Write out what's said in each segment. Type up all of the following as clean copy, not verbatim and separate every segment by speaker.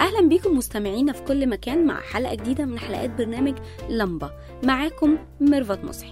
Speaker 1: أهلا بيكم مستمعينا في كل مكان مع حلقة جديدة من حلقات برنامج لمبة. معاكم ميرفت مصحي.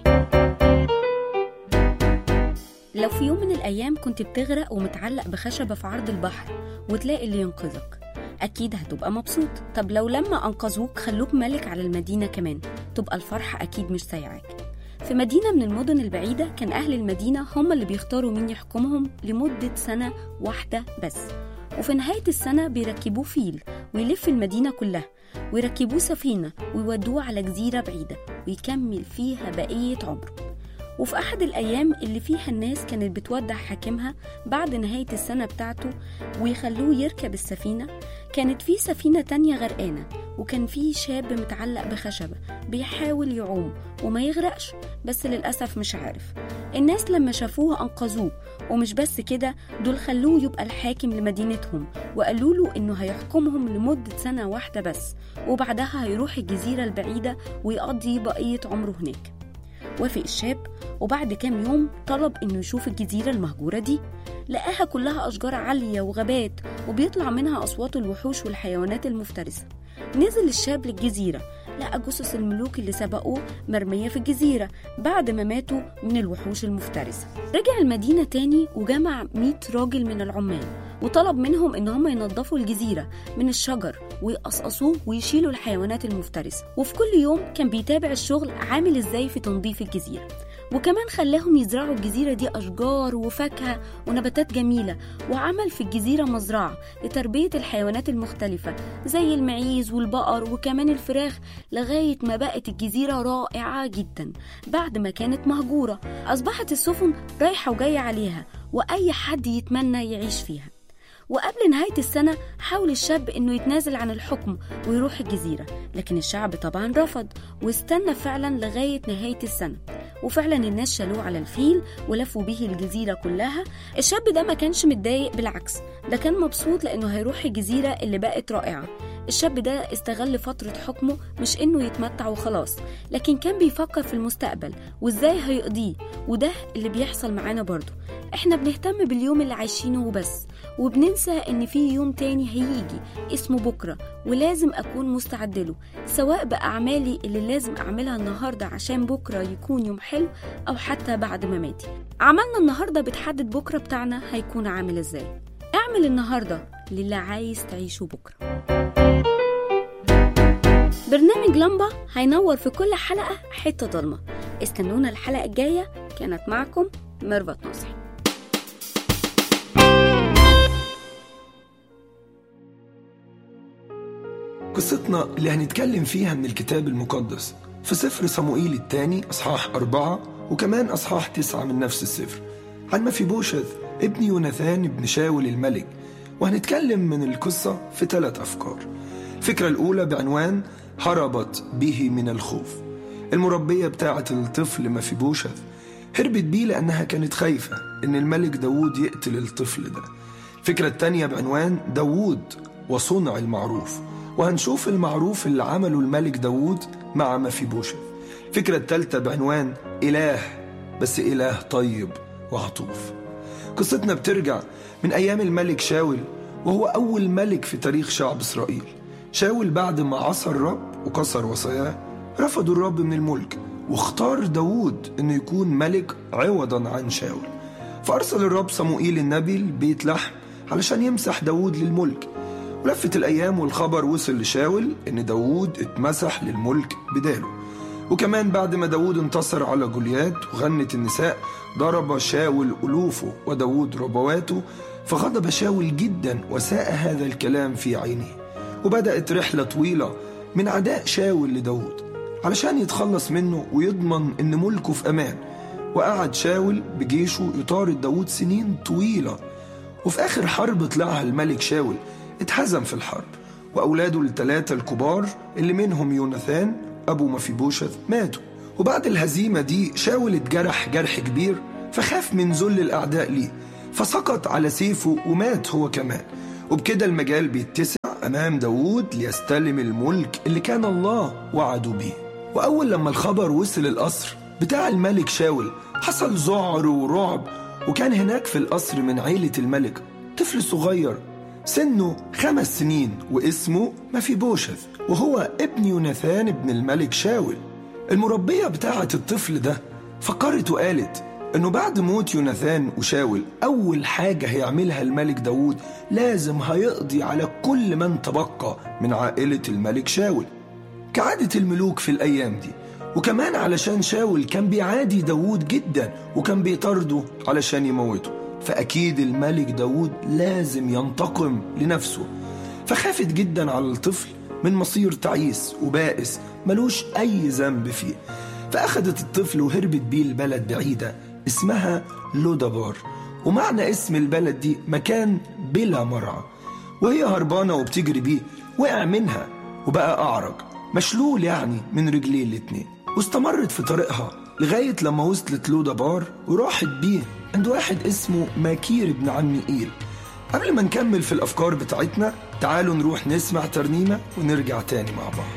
Speaker 1: لو في يوم من الأيام كنت بتغرق ومتعلق بخشبة في عرض البحر وتلاقي اللي ينقذك، أكيد هتبقى مبسوط. طب لو لما أنقذوك خلوك ملك على المدينة كمان، تبقى الفرحة أكيد مش سايعاك. في مدينة من المدن البعيدة كان أهل المدينة هم اللي بيختاروا مين يحكمهم لمدة سنة واحدة بس، وفي نهاية السنة بيركبوه فيل ويلف المدينة كلها، ويركبوه سفينة ويودوه على جزيرة بعيدة ويكمل فيها بقية عمره. وفي أحد الأيام اللي فيها الناس كانت بتودع حاكمها بعد نهاية السنة بتاعته ويخلوه يركب السفينة، كانت في سفينة تانية غرقانة، وكان في شاب متعلق بخشبة بيحاول يعوم وما يغرقش، بس للأسف مش عارف. الناس لما شافوه أنقذوه، ومش بس كده، دول خلوه يبقى الحاكم لمدينتهم، وقالوا له إنه هيحكمهم لمدة سنة واحدة بس، وبعدها هيروح الجزيرة البعيدة ويقضي بقية عمره هناك. وافق الشاب، وبعد كام يوم طلب إنه يشوف الجزيرة المهجورة دي. لقاها كلها أشجار عالية وغابات، وبيطلع منها أصوات الوحوش والحيوانات المفترسة. نزل الشاب للجزيرة، لقى جثث الملوك اللي سبقوه مرمية في الجزيرة بعد ما ماتوا من الوحوش المفترسة. رجع المدينة تاني وجمع 100 راجل من العمال، وطلب منهم إن هم ينظفوا الجزيرة من الشجر ويقصقصوه ويشيلوا الحيوانات المفترسة. وفي كل يوم كان بيتابع الشغل عامل إزاي في تنظيف الجزيرة، وكمان خلاهم يزرعوا الجزيرة دي أشجار وفاكهة ونباتات جميلة، وعمل في الجزيرة مزرعة لتربية الحيوانات المختلفة زي المعيز والبقر وكمان الفراخ، لغاية ما بقت الجزيرة رائعة جدا. بعد ما كانت مهجورة أصبحت السفن رايحة وجاية عليها، وأي حد يتمنى يعيش فيها. وقبل نهاية السنة حاول الشاب إنه يتنازل عن الحكم ويروح الجزيرة، لكن الشعب طبعا رفض، واستنى فعلا لغاية نهاية السنة. وفعلا الناس شالوه على الفيل ولفوا به الجزيرة كلها. الشاب ده ما كانش متضايق، بالعكس ده كان مبسوط لأنه هيروح الجزيرة اللي بقت رائعة. الشاب ده استغل فترة حكمه مش إنه يتمتع وخلاص، لكن كان بيفكر في المستقبل وإزاي هيقضيه. وده اللي بيحصل معانا برضو، إحنا بنهتم باليوم اللي عايشينه وبس، وبننسى إن في يوم تاني هيجي اسمه بكرة، ولازم أكون مستعد له، سواء بأعمالي اللي لازم أعملها النهاردة عشان بكرة يكون يوم حلو، أو حتى بعد ما ماتي. عملنا النهاردة بتحدد بكرة بتاعنا هيكون عامل إزاي. اعمل النهاردة للي عايز تعيشه بكرة. برنامج لمبة هينور في كل حلقة حتة ضلمة. استنونا الحلقة الجاية. كانت معكم ميرفت مصحي.
Speaker 2: قصتنا اللي هنتكلم فيها من الكتاب المقدس في سفر صموئيل الثاني أصحاح 4 وكمان أصحاح 9 من نفس السفر، عن مفيبوشث ابن يوناثان ابن شاول الملك. وهنتكلم من القصة في 3 أفكار. الفكرة الأولى بعنوان هربت به من الخوف. المربية بتاعة الطفل مفيبوشث هربت بيه لأنها كانت خايفة إن الملك داود يقتل الطفل ده. الفكرة الثانية بعنوان داود وصنع المعروف، وهنشوف المعروف اللي عمله الملك داود مع مفيبوشث. الفكرة الثالثة بعنوان إله، بس إله طيب وعطوف. قصتنا بترجع من أيام الملك شاول، وهو أول ملك في تاريخ شعب إسرائيل. شاول بعد ما عصى الرب وكسر وصاياه رفضوا الرب من الملك، واختار داود إنه يكون ملك عوضا عن شاول. فأرسل الرب صموئيل النبي لبيت لحم علشان يمسح داود للملك. ولفت الأيام والخبر وصل لشاول إن داود اتمسح للملك بداله. وكمان بعد ما داود انتصر على جوليات وغنت النساء، ضرب شاول ألوفه وداود ربواته، فغضب شاول جدا وساء هذا الكلام في عينه. وبدأت رحلة طويلة من عداء شاول لداود علشان يتخلص منه ويضمن إن ملكه في أمان. وقعد شاول بجيشه يطارد داود سنين طويلة، وفي آخر حرب طلعها الملك شاول اتهزم في الحرب، وأولاده ال3 الكبار اللي منهم يوناثان أبو مفيبوشث ماتوا. وبعد الهزيمة دي شاول اتجرح جرح كبير، فخاف من ذل الأعداء ليه، فسقط على سيفه ومات هو كمان. وبكده المجال بيتسع أمام داود ليستلم الملك اللي كان الله وعده بيه. وأول لما الخبر وصل القصر بتاع الملك شاول حصل ذعر ورعب. وكان هناك في القصر من عيلة الملك طفل صغير سنه 5 سنين واسمه مفيبوشث، وهو ابن يوناثان ابن الملك شاول. المربية بتاعة الطفل ده فكرت وقالت انه بعد موت يوناثان وشاول اول حاجة هيعملها الملك داود لازم هيقضي على كل من تبقى من عائلة الملك شاول، كعادة الملوك في الايام دي. وكمان علشان شاول كان بيعادي داود جدا وكان بيطارده علشان يموته، فاكيد الملك داود لازم ينتقم لنفسه. فخافت جدا على الطفل من مصير تعيس وبائس ملوش اي ذنب فيه، فاخدت الطفل وهربت بيه لبلد بعيدة اسمها لودبار، ومعنى اسم البلد دي مكان بلا مرعى. وهي هربانة وبتجري بيه وقع منها وبقى أعرج مشلول يعني من رجليه الاتنين، واستمرت في طريقها لغاية لما وصلت لودبار وراحت بيه عند واحد اسمه ماكير ابن عميئيل. قبل ما نكمل في الأفكار بتاعتنا تعالوا نروح نسمع ترنيمة ونرجع تاني مع بعض.